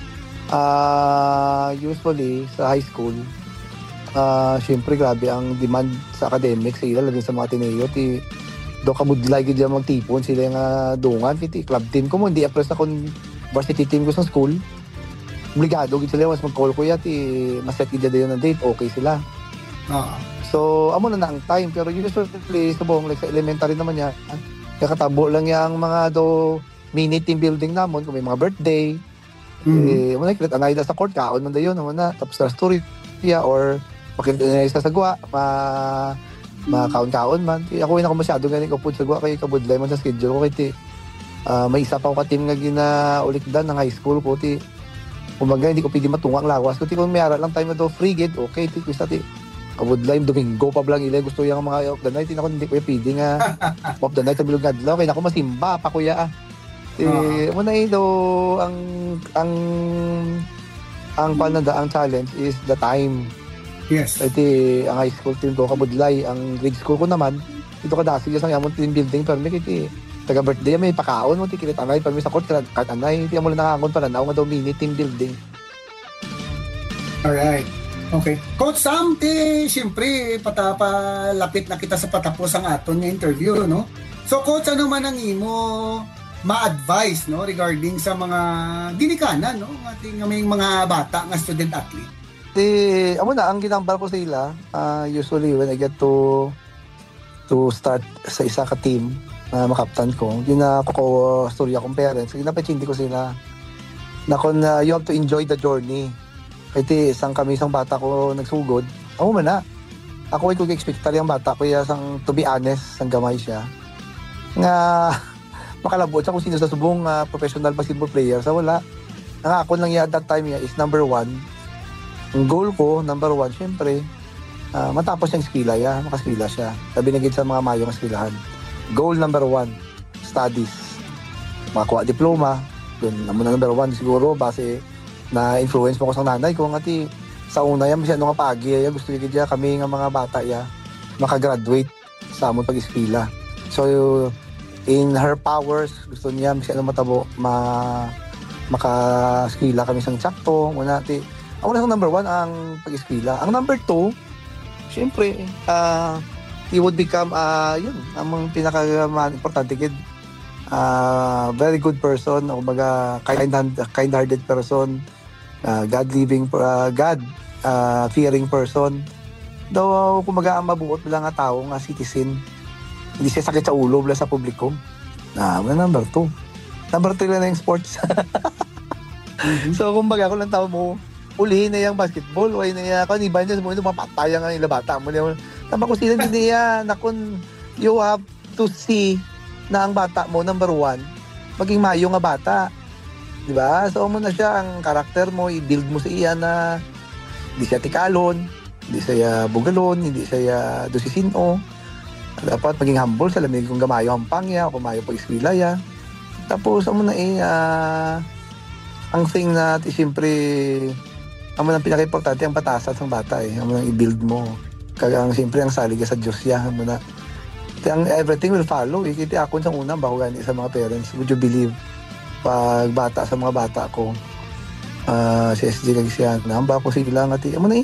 Usually sa high school, syempre grabe ang demand sa academics sila lalo sa mga Ateneo do kamudlay gid yung magtipon sila nga dungan kiti club team ko mo hindi apres ako varsity team ko sa school. Obligado gid sila mas mag-call ko yati maset gid dayon ng date okay sila. So amo na ang time pero usually sa buong like sa elementary naman ya kakatabo lang yang mga do mini team building namon kung may mga birthday. Muna kilit anay sa court kaon man dayon na tapos sa story or makita na sa sagwa makaon-kaon man. Ako na ko masyado ganing upod sagwa kay kabudlay man sa schedule ko kay may isa pa ko ka team nga ginaulikdan ng high school ko ti kumaga hindi ko pwede matunga ang lawas ko ti kung may ara lang time na do free gid okay ti kusa ti kabudlay Domingo pa lang ila gusto yang mga of the night ako hindi ko pwede nga of the night sa bilog adlaw kay nako masimba pa kuya mo na do ang pananda ang challenge is the time. Yes. Iti ang high school team ko kabudlay, ang grade school ko naman ito kadasi sa amon team building pero may kiti taga birthday may pakaon mo ti kilit anay pag may sa court kat anay ti amo na nangangon para na daw mini team building. Alright. Okay. Coach Sam, siyempre, patapalapit na kita sa patapos ang aton nga interview, no? So, Coach, ano man ang imo ma-advise, no, regarding sa mga ginikanan, no? Ating may mga bata nga student-athlete. Amo na, ang ginambal ko sa ila, usually when I get to start sa isa ka team na makaptan ko, hindi na ko story akong parents, ginapachindi ko sila na kung you have to enjoy the journey. Kaya isang bata ko nagsugod. Ako man na. Ako ay kung-expect tali ang bata ko sang to be honest, sang gamay siya. Nga makalabot siya kung sino sa subong professional basketball player. Sa wala. Ang ako lang that time is number 1. Ang goal ko, number 1, syempre, matapos yung skila makaskila siya. Sabi na sa mga mayong skilahan. Goal number 1, studies. Makakuha diploma. Doon naman na number 1 siguro base na influence mo ko sa nanay ko nga ti sa una yan siya nga pagi gusto niya kami nga mga bata makagraduate sa amon pag-eskwela. So in her powers gusto niya siya matabo maka-eskwela kami sang sakto muna ti ako na number 1 ang pag-eskwela. Ang number 2 syempre he would become yun ang pinaka importante kid very good person o kumbaga kind-hearted person. God-living, God-fearing person. Daw, kumaga ang mabuot lang nga tao, nga citizen. Hindi siya sakit sa ulo, wala sa publiko. Number 2. Number 3 lang na yung sports. So, kumbaga, kung lang tao mo, ulihin na yung basketball, ulihin na yung, iba niya, mo ito, mapataya nga yung bata mo. Tama ko sila, hindi yan, nakon, you have to see na ang bata mo, number 1, maging mayo nga bata. Diba? So, mo na siya, ang karakter mo, i-build mo sa iya na hindi siya tikalon, hindi siya bugalon, hindi siya dosisino. Dapat maging humble sa lamig kung gamayo ang pangya, kung mayo pag-eskwila ya. Tapos, mo na ang thing na, siyempre, ang pinaka-importante, ang patasan ng bata ang mo i-build mo. Kaya, siyempre, ang salig sa Diyos ya. Ang everything will follow. Kaya ako sa una, bako gani sa mga parents. Would you believe? Pag bata sa mga bata ko si SJ kag siya namba ko sila nga ti amo na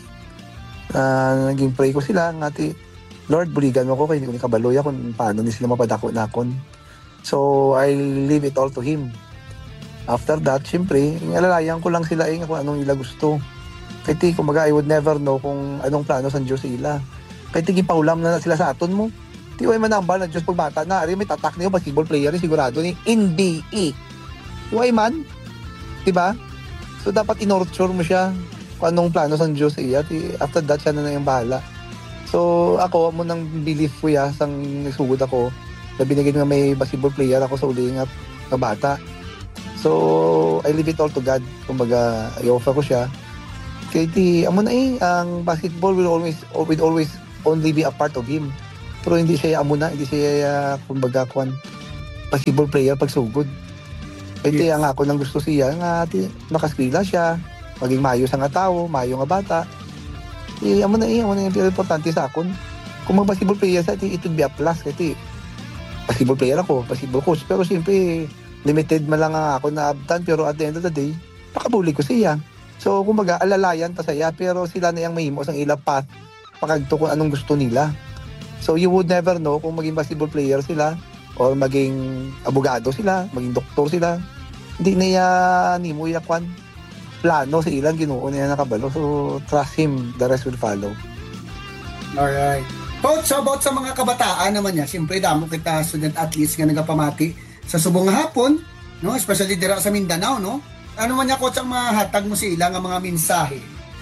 naging pray ko sila nga ti Lord buligan mo ko kay hindi ko ni kabaloy kung paano ni sila mapadako nakon. So I leave it all to him. After that syempre alalayan ko lang sila kung anong ila gusto. Kay ti kumaga I would never know kung anong plano sa Dios sila. Kay ti gipaulam na sila sa aton mo. Ti way manambal na Dios pag bata na ari may tatak niyo basketball player ni sigurado ni NBA. Why man? Diba? So, dapat inorture mo siya kung anong plano sa Diyos iya. After that, siya na yung bahala. So, ako, mo nang belief ko sang nagsugod ako na binigyan nga may basketball player ako sa uli nga bata. So, I leave it all to God. Kumbaga, i-offer ko siya. Kaya amo na ang basketball will always only be a part of him. Pero hindi siya amo na, hindi siya kumbaga basketball player pag sugod. Kaya ang ako nang gusto siya nga makaskwela siya, maging maayos ang tao, maayo nga bata. Amo na yung importante sa akon. Kung mag-basketball player sa it would be a plus kasi basketball player ako, basketball coach. Pero siyempre, limited man lang ako na abtan. Pero at the end of the day, nakabuli ko siya. So, kumbaga, alalayan pa saya. Pero sila na yung mahimo sa ilang path pagkagto kung anong gusto nila. So, you would never know kung maging basketball player sila or maging abogado sila, maging doktor sila. Hindi na ni mo yakwan plano sa ilang Ginoo niya nakabalo. So, trust him, the rest will follow. Alright. Coach, about sa mga kabataan naman niya, siyempre damo kita student athletes nga nagapamati sa subong hapon, no? Especially dira sa Mindanao, no? Ano man niya, coach, ang mahatag mo sa ilang mga mensahe?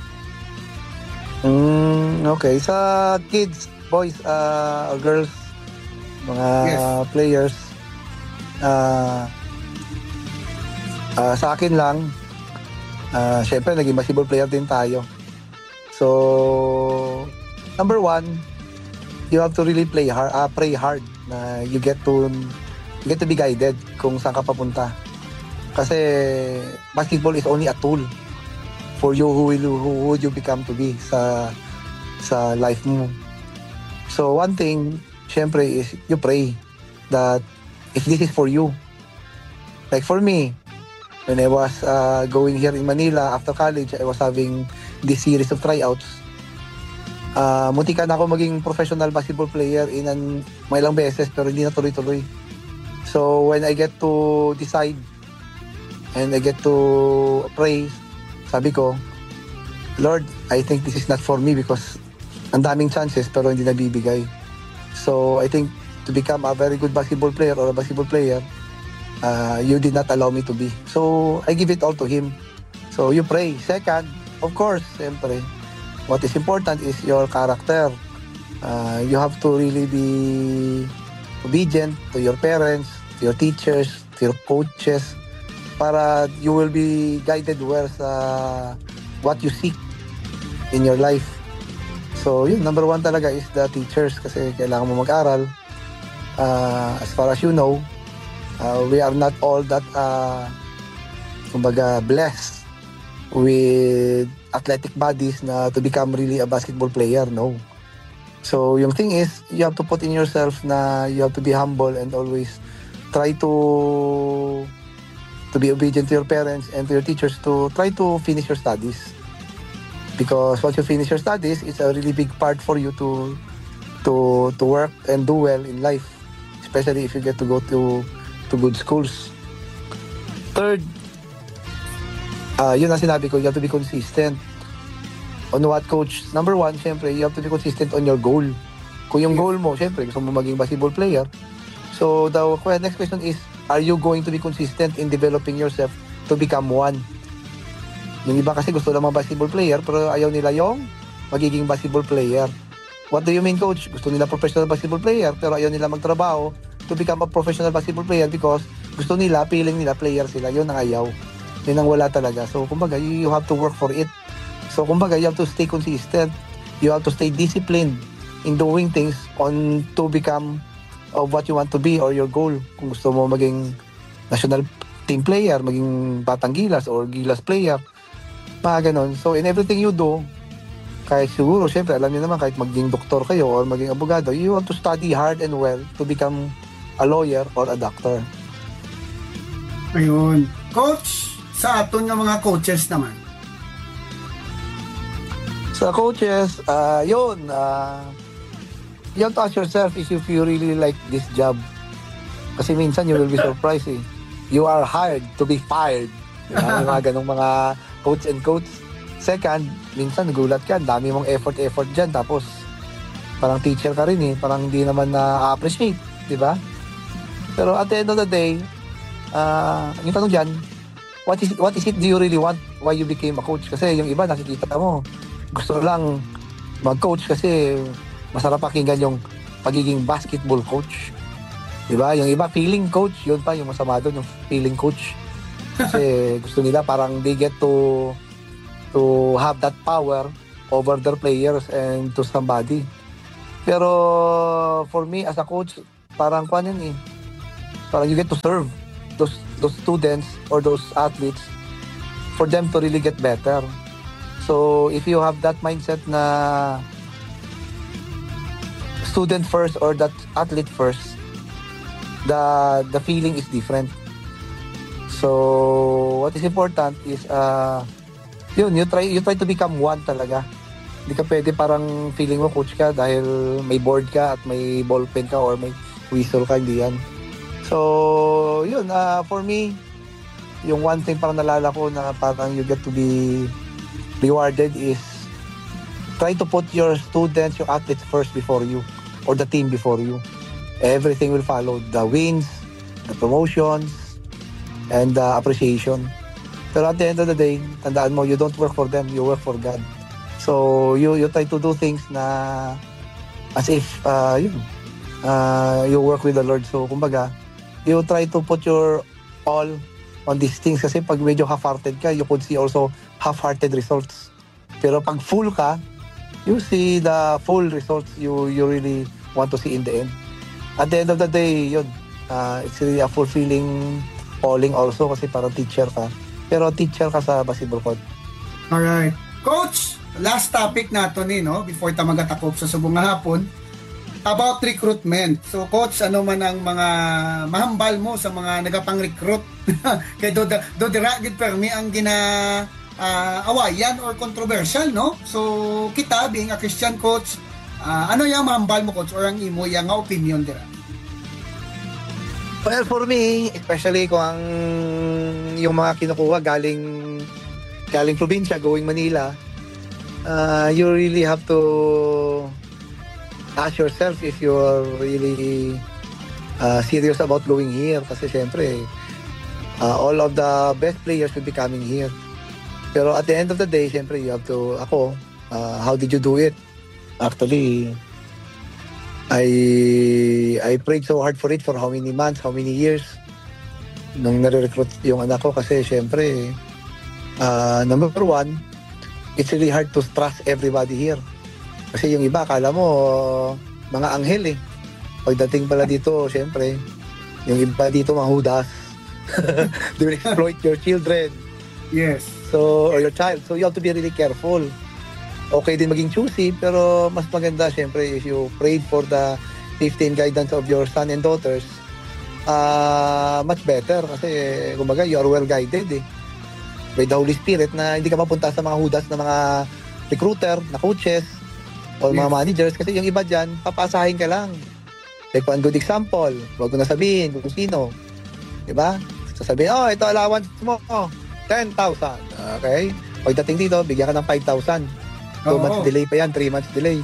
Okay. Sa kids, boys, or girls, mga players, sa akin lang, syempre naging basketball player din tayo. So, number one, you have to really pray hard na you get to be guided kung saan ka papunta. Kasi basketball is only a tool for you who would you become to be sa life mo. So one thing, syempre, is you pray that if this is for you. Like for me, when I was going here in Manila after college, I was having this series of tryouts. Muntikan ako maging professional basketball player mga ilang beses pero hindi na tuloy-tuloy. So when I get to decide and I get to pray, sabi ko, Lord, I think this is not for me because ang daming chances pero hindi nabibigay. So I think to become a very good basketball player or a basketball player, you did not allow me to be. So I give it all to Him. So you pray. Second, of course, siyempre, what is important is your character. You have to really be obedient to your parents, to your teachers, to your coaches, para you will be guided where sa what you seek in your life. So yun, number one talaga is the teachers kasi kailangan mo mag-aral. As far as you know, we are not all that kumbaga blessed with athletic bodies na to become really a basketball player, no. So yung thing is, you have to put in yourself na you have to be humble and always try to be obedient to your parents and to your teachers to try to finish your studies. Because once you finish your studies, it's a really big part for you to work and do well in life, especially if you get to go to good schools. Third, yun ang sinabi ko, you have to be consistent. On what, coach? Number one, syempre, you have to be consistent on your goal. Kung yung goal mo, syempre, gusto mo maging basketball player. So, the next question is, are you going to be consistent in developing yourself to become one? Yung iba kasi gusto lang mga basketball player, pero ayaw nila yung magiging basketball player. What do you mean, coach? Gusto nila professional basketball player, pero ayaw nila magtrabaho to become a professional basketball player because gusto nila, feeling nila player sila. Yun ang ayaw. Yun ang wala talaga. So, kumbaga, you have to work for it. So, kumbaga, you have to stay consistent. You have to stay disciplined in doing things to become of what you want to be or your goal. Kung gusto mo maging national team player, maging Batang Gilas or Gilas player, mga ganon. So, in everything you do, kahit siguro, syempre, alam niyo naman, kahit maging doktor kayo or maging abogado, you want to study hard and well to become a lawyer or a doctor. Ayun. Coach, sa aton nga mga coaches naman. Sa coaches, you have to ask yourself if you really like this job. Kasi minsan you will be surprised eh. You are hired to be fired. Yung mga ganong mga coach and coach. Second, minsan nagulat ka, dami mong effort dyan. Tapos, parang teacher ka rin eh. Parang hindi naman na-appreciate. Diba? Pero at the end of the day, yung tanong dyan, what is it do you really want? Why you became a coach? Kasi yung iba nakikita mo, gusto lang mag-coach kasi masarap pakinggan yung pagiging basketball coach. Diba? Yung iba, feeling coach. Yun pa, yung masama doon, yung feeling coach. Kasi gusto nila parang they get to to have that power over their players and to somebody. Pero for me as a coach, parang kwan yun eh. Parang you get to serve those students or those athletes for them to really get better. So if you have that mindset na student first or that athlete first, the feeling is different. So what is important is you try to become one talaga. Hindi ka pwede parang feeling mo coach ka dahil may board ka at may ball pen ka or may whistle ka, hindi yan. So yun, for me, yung one thing parang nalala ko na parang you get to be rewarded is try to put your students, your athletes first before you or the team before you. Everything will follow. The wins, the promotions, and the appreciation. Pero at the end of the day, tandaan mo, you don't work for them, you work for God. So you try to do things na as if you work with the Lord. So kumbaga, you try to put your all on these things kasi pag medyo half-hearted ka, you could see also half-hearted results. Pero pag full ka, you see the full results you really want to see in the end. At the end of the day, yun, it's really a fulfilling calling also kasi parang teacher ka. Pero teacher ka sa basketball court. Alright. Coach, last topic nato ni, no? Before ta magatakop sa subong nga hapon, about recruitment. So coach, ano man ang mga mahambal mo sa mga nagapang-recruit? Kay do dira gid permi ang awayan or controversial, no? So kita being a Christian coach, ano yung mahambal mo coach or ang imo yang nga opinion dira? Well, for me, especially kung ang yung mga kinukuha galing probinsya going Manila, you really have to ask yourself if you're really serious about going here kasi syempre all of the best players will be coming here. Pero at the end of the day, syempre you have to, how did you do it? Actually, I prayed so hard for it for how many months, how many years nung nare-recruit yung anak ko kasi syempre number one, it's really hard to trust everybody here. Kasi yung iba, akala mo, mga anghel eh. Pagdating pala dito, syempre, yung iba dito mahudas. They will exploit your children. Yes. So, or your child. So, you have to be really careful. Okay din maging choosy, pero mas maganda, syempre, if you prayed for the safety and guidance of your son and daughters, much better. Kasi, kumbaga, you are well guided eh. By the Holy Spirit na hindi ka mapunta sa mga hudas na mga recruiter, na coaches, o mga managers kasi yung iba dyan, papasahin ka lang. Like one good example, huwag ko na sabihin kung sino. Diba? Sasabihin, ito allowance mo, 10,000. Okay? Pagdating dito, bigyan ka ng 5,000. 2 months delay pa yan, 3 months delay.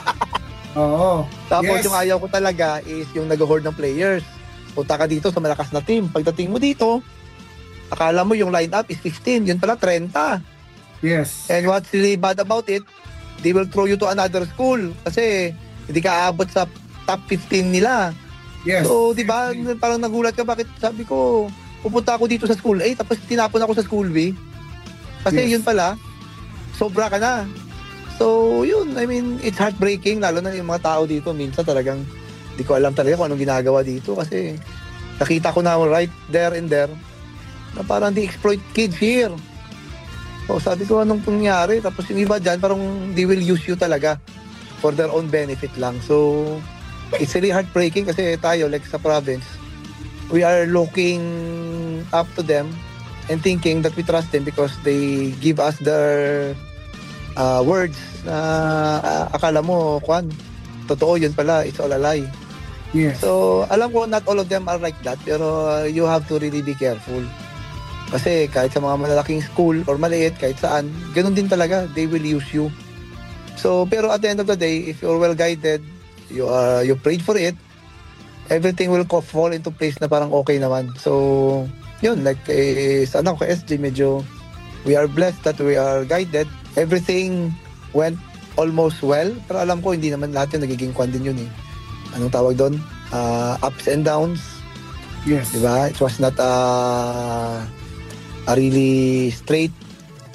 Oo. Tapos yung ayaw ko talaga is yung nag-hoard ng players. Punta ka dito sa malakas na team. Pagdating mo dito, akala mo yung lineup is 15, yun pala 30. Yes. And what's really bad about it, they will throw you to another school kasi hindi ka aabot sa top 15 nila. Yes. So, di ba, parang nagulat ka, bakit sabi ko, pupunta ako dito sa school A, tapos tinapon ako sa school B. Kasi yun pala, sobra ka na. So, yun, I mean, it's heartbreaking, lalo na yung mga tao dito, minsan talagang, di ko alam talaga kung anong ginagawa dito kasi nakita ko na right there and there na parang they exploit kids here. So sabi ko anong pangyari, tapos yung iba dyan parang they will use you talaga for their own benefit lang. So it's really heartbreaking kasi tayo like sa province, we are looking up to them and thinking that we trust them because they give us their words na akala mo totoo yun pala, it's all a lie. Yes. So alam ko not all of them are like that, pero you have to really be careful. Kasi kahit sa mga malalaking school or maliit, kahit saan, ganun din talaga, they will use you. So, pero at the end of the day, if you're well guided, you prayed for it, everything will fall into place na parang okay naman. So, yun, like sa anak ko, SJ, medyo, we are blessed that we are guided. Everything went almost well, pero alam ko, hindi naman lahat yun nagiging kwan din yun eh. Anong tawag doon? Ups and downs. Yes. Diba? It was not a really straight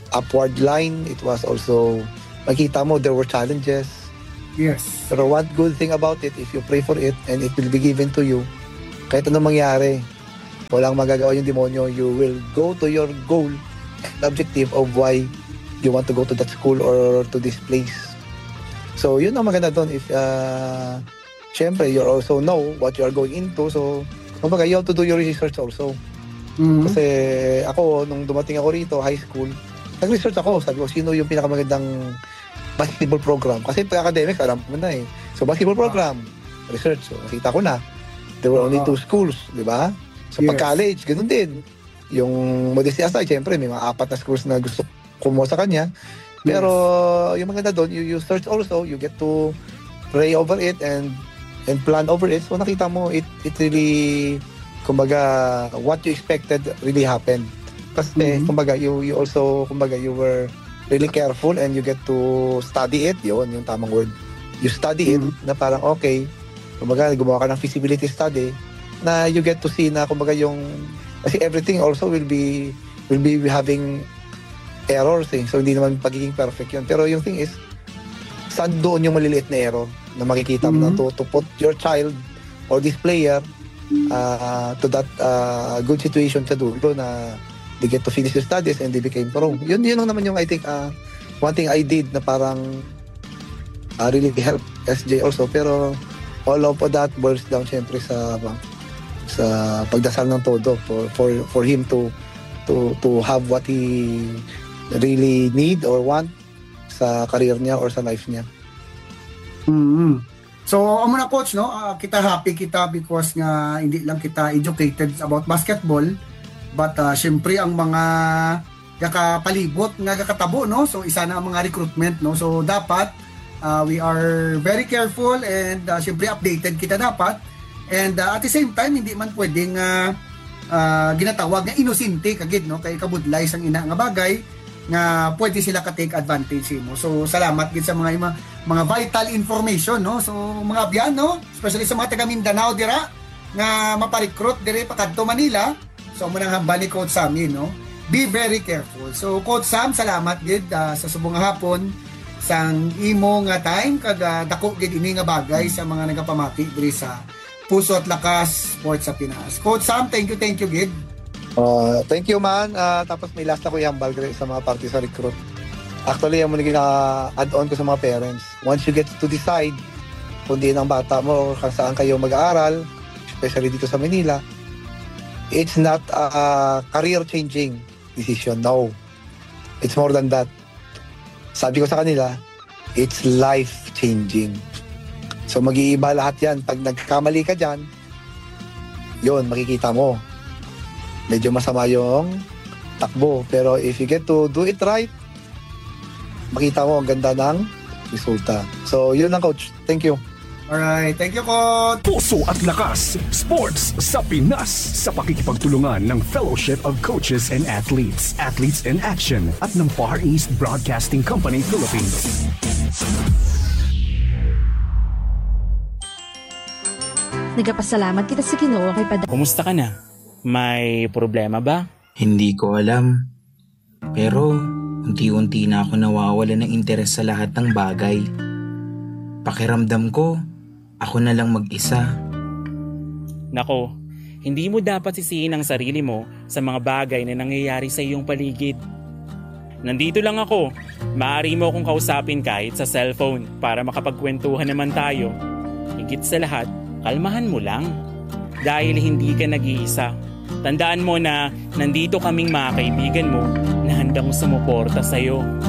upward line. It was also, makita mo, there were challenges. Yes. Pero one good thing about it, if you pray for it and it will be given to you, kahit anong mangyari, walang magagawa yung demonyo. You will go to your goal and objective of why you want to go to that school or to this place. So, yun ang maganda doon. If, syempre, you also know what you are going into. So, kumbaga, you have to do your research also. Kasi ako, nung dumating ako rito, high school, nag-research ako. Sabi ko, sino yung pinakamagandang basketball program? Kasi pag academics, alam mo na eh. So, basketball program, research. So, nakita ko na. There were only 2 schools, di ba? So, Yes. pag college, ganun din. Yung modesty aside, syempre, may mga 4 na schools na gusto kumuha sa kanya. Pero, yung maganda doon, you search also, you get to pray over it and plan over it. So, nakita mo, it really, kumbaga, what you expected really happened. Kasi, kumbaga, you also, kumbaga, you were really careful and you get to study it. Yun, yung tamang word. You study it na parang, okay, kumbaga, gumawa ka ng feasibility study na you get to see na, kumbaga, yung, kasi everything also will be having errors eh. So, hindi naman pagiging perfect yun. Pero yung thing is, saan doon yung maliliit na error na makikita mo na to put your child or this player to that good situation sa dulo na they get to finish their studies and they became pro. Yun lang naman yung I think one thing I did na parang really help SJ also. Pero all of that boils down syempre sa pagdasal ng todo for him to have what he really need or want sa career niya or sa life niya. So, muna coach, no? Kita happy kita because nga hindi lang kita educated about basketball, but syempre ang mga kakapalibot nga kakatabo, no? So, isa na ang mga recruitment, no? So, dapat we are very careful and syempre updated kita dapat. And at the same time, hindi man pwedeng ginatawag na inosente kagid, no? Kay kabudlay sang ina nga bagay nga pwede sila ka-take advantage mo. So, salamat gid sa mga vital information, no? So, mga abyan, no? Especially sa mga taga Mindanao dira nga maparecruit dire pakadto Manila. So, munang hambal ni Coach Sam, no? Be very careful. So, Coach Sam, salamat gid sa subong nga hapon sang imo nga time kag dako gid ini nga bagay sa mga nagapamati diri sa Puso at Lakas Sports sa Pinas. Coach Sam, thank you gid. Thank you man. Tapos may last ako ihambal sa mga party sa recruit. Actually, yung naging add-on ko sa mga parents. Once you get to decide kung di ng bata mo or kung saan kayo mag-aaral, especially dito sa Manila, it's not a career-changing decision. No. It's more than that. Sabi ko sa kanila, it's life-changing. So mag-iiba lahat yan. Pag nagkamali ka dyan, yun, makikita mo. Medyo masama yung takbo. Pero if you get to do it right, makita mo ang ganda ng resulta. So, yun lang, Coach. Thank you. Alright, thank you, Coach. Puso at Lakas, Sports sa Pinas sa pakikipagtulungan ng Fellowship of Coaches and Athletes, Athletes in Action at ng Far East Broadcasting Company Philippines. Nagapasalamat kita sa Ginoo kay Padre. Kumusta ka na? May problema ba? Hindi ko alam. Pero unti-unti na ako nawawala ng interes sa lahat ng bagay. Pakiramdam ko, ako na lang mag-isa. Nako, hindi mo dapat sisihin ang sarili mo sa mga bagay na nangyayari sa iyong paligid. Nandito lang ako. Maaari mo akong kausapin kahit sa cellphone para makapagkwentuhan naman tayo. Higit sa lahat, kalmahan mo lang. Dahil hindi ka nag-iisa. Tandaan mo na nandito kaming mga kaibigan mo na handang sumuporta sa'yo.